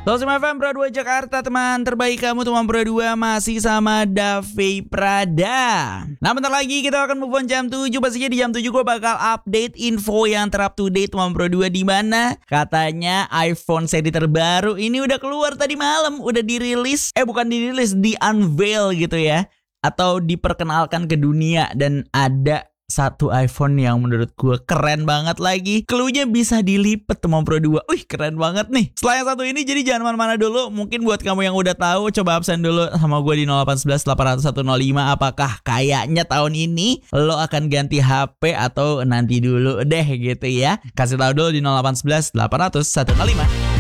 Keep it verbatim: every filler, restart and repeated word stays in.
Tosma F M Pro dua Jakarta, teman terbaik kamu, teman Pro dua masih sama Davi Prada. Nah, bentar lagi kita akan move on jam tujuh. Pastinya di jam tujuh gue bakal update info yang ter-up to date teman Pro dua, di mana katanya iPhone seri terbaru ini udah keluar tadi malam, udah dirilis. Eh bukan dirilis, di-unveil gitu ya, atau diperkenalkan ke dunia. Dan ada satu iPhone yang menurut gue keren banget lagi. Cluenya bisa dilipet teman Pro dua. Wih, keren banget nih. Setelah yang satu ini, jadi jangan mana-mana dulu. Mungkin buat kamu yang udah tahu, coba absen dulu sama gue di nol delapan satu satu delapan nol satu nol lima. Apakah kayaknya tahun ini lo akan ganti H P atau nanti dulu deh gitu ya. Kasih tahu dulu di nol delapan satu satu delapan nol satu nol lima.